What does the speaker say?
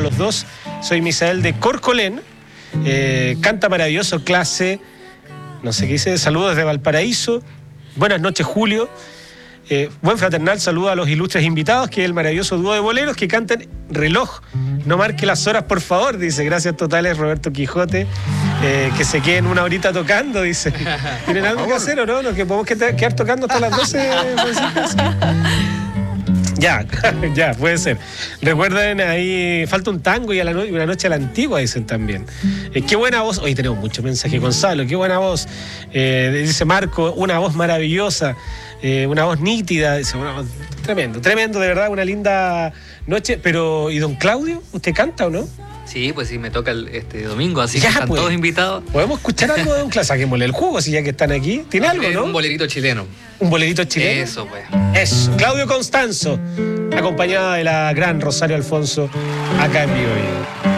los dos. Soy Misael de Corcolén. Canta maravilloso, clase. No sé qué dice. Saludos desde Valparaíso. Buenas noches, Julio. Buen fraternal saludo a los ilustres invitados, que es el maravilloso dúo de boleros que cantan Reloj. No marque las horas, por favor, dice. Gracias totales, Roberto Quijote. Que se queden una horita tocando, dice. ¿Tienen algo que hacer o no? ¿No? Que podemos quedar tocando hasta las 12. Ya, puede ser. Recuerden, ahí falta un tango y una noche a la antigua, dicen también. Qué buena voz. Hoy tenemos mucho mensaje, Gonzalo. Qué buena voz. Dice Marco, una voz maravillosa. Una voz nítida. Dice, una voz tremendo, de verdad. Una linda noche. Pero, ¿y don Claudio? ¿Usted canta o no? Sí, pues sí, me toca este domingo, así que están todos invitados. ¿Podemos escuchar algo de don Claudio? Saquémosle el jugo, si ya que están aquí. ¿Tiene algo, no? Un bolerito chileno. ¿Un bolerito chileno? Eso, pues. Eso. Claudio Constanzo, acompañada de la gran Rosario Alfonso, acá en vivo.